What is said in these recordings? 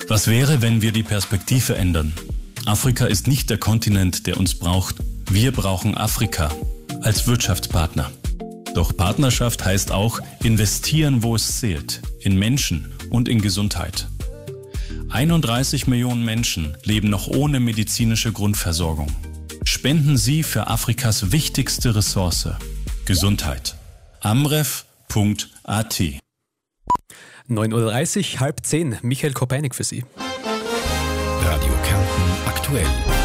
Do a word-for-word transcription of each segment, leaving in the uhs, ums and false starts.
Was wäre, wenn wir die Perspektive ändern? Afrika ist nicht der Kontinent, der uns braucht. Wir brauchen Afrika als Wirtschaftspartner. Doch Partnerschaft heißt auch investieren, wo es zählt, in Menschen und in Gesundheit. einunddreißig Millionen Menschen leben noch ohne medizinische Grundversorgung. Spenden Sie für Afrikas wichtigste Ressource, Gesundheit. amref punkt a t. neun Uhr dreißig, halb zehn. Michael Kopeinik für Sie. Radio Kärnten aktuell.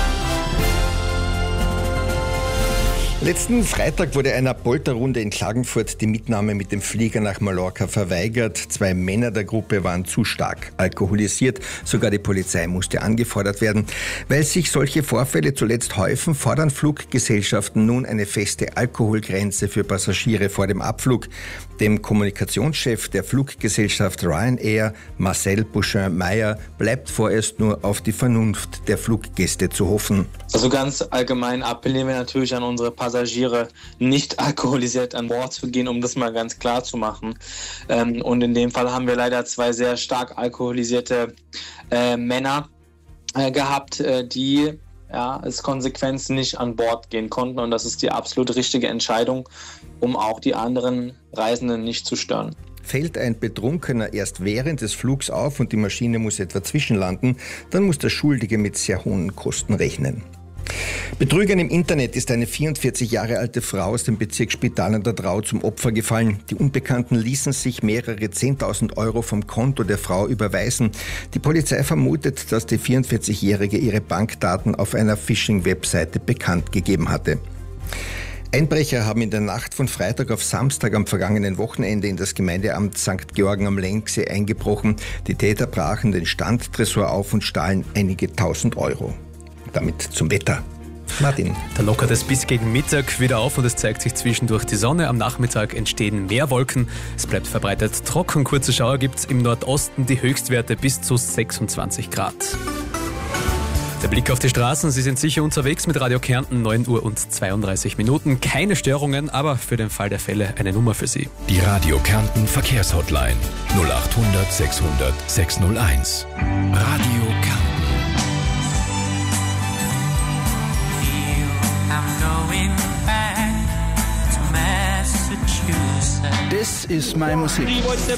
Letzten Freitag wurde einer Polterrunde in Klagenfurt die Mitnahme mit dem Flieger nach Mallorca verweigert. Zwei Männer der Gruppe waren zu stark alkoholisiert. Sogar die Polizei musste angefordert werden. Weil sich solche Vorfälle zuletzt häufen, fordern Fluggesellschaften nun eine feste Alkoholgrenze für Passagiere vor dem Abflug. Dem Kommunikationschef der Fluggesellschaft Ryanair, Marcel Bouchin-Meyer, bleibt vorerst nur auf die Vernunft der Fluggäste zu hoffen. Also ganz allgemein appellieren wir natürlich an unsere Passagiere, nicht alkoholisiert an Bord zu gehen, um das mal ganz klar zu machen. Und in dem Fall haben wir leider zwei sehr stark alkoholisierte äh, Männer äh, gehabt, äh, die ja, als Konsequenz nicht an Bord gehen konnten. Und das ist die absolut richtige Entscheidung, um auch die anderen Reisenden nicht zu stören. Fällt ein Betrunkener erst während des Flugs auf und die Maschine muss etwa zwischenlanden, dann muss der Schuldige mit sehr hohen Kosten rechnen. Betrügern im Internet ist eine vierundvierzig Jahre alte Frau aus dem Bezirk Spital an der Drau zum Opfer gefallen. Die Unbekannten ließen sich mehrere zehntausend Euro vom Konto der Frau überweisen. Die Polizei vermutet, dass die vierundvierzigjährige ihre Bankdaten auf einer Phishing-Webseite bekannt gegeben hatte. Einbrecher haben in der Nacht von Freitag auf Samstag am vergangenen Wochenende in das Gemeindeamt Sankt Georgen am Lenksee eingebrochen. Die Täter brachen den Standtresor auf und stahlen einige tausend Euro. Damit zum Wetter. Martin. Da lockert es bis gegen Mittag wieder auf und es zeigt sich zwischendurch die Sonne. Am Nachmittag entstehen mehr Wolken. Es bleibt verbreitet trocken. Kurze Schauer gibt es im Nordosten, die Höchstwerte bis zu sechsundzwanzig Grad. Der Blick auf die Straßen. Sie sind sicher unterwegs mit Radio Kärnten, neun Uhr und zweiunddreißig Minuten. Keine Störungen, aber für den Fall der Fälle eine Nummer für Sie. Die Radio Kärnten Verkehrshotline null acht hundert sechshundert sechshunderteins. Radio Kärnten. Das ist meine Musik.